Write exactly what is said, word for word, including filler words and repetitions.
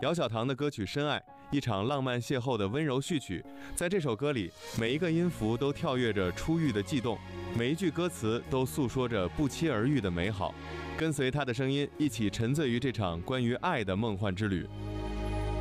姚小棠的歌曲《深爱》，一场浪漫邂逅的温柔序曲。在这首歌里，每一个音符都跳跃着初遇的悸动，每一句歌词都诉说着不期而遇的美好。跟随他的声音，一起沉醉于这场关于爱的梦幻之旅。